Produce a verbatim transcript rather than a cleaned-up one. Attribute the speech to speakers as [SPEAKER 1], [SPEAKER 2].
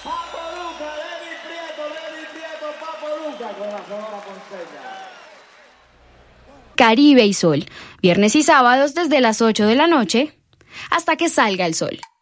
[SPEAKER 1] Papo Luca, Lenny Prieto, Lenny Prieto, Papo Luca con la Sonora Ponceña.
[SPEAKER 2] Caribe y Sol, viernes y sábados desde las ocho de la noche hasta que salga el sol.